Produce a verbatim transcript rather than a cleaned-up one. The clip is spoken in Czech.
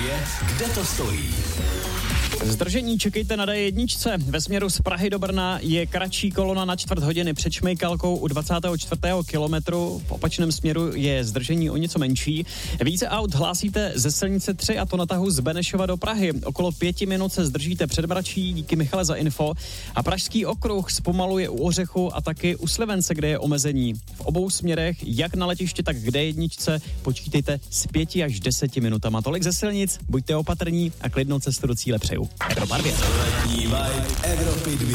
dvě, kde to stojí? Zdržení čekejte na D jedna. Ve směru z Prahy do Brna je kratší kolona na čtvrt hodiny před Šmejkalkou u dvacátého čtvrtého kilometru. V opačném směru je zdržení o něco menší. Více aut hlásíte ze silnice tři, a to na tahu z Benešova do Prahy. Okolo pěti minut se zdržíte před Bračí, díky Michale za info. A Pražský okruh zpomaluje u Ořechu a taky u Slivence, kde je omezení. V obou směrech, jak na letiště, tak k D jedna, počítejte s pěti až deseti minutama. Tolik ze silnic, buďte opatrní a klidnou cestu do cíle přeju. Evropa dvě. Letní vibe Evropy dvě.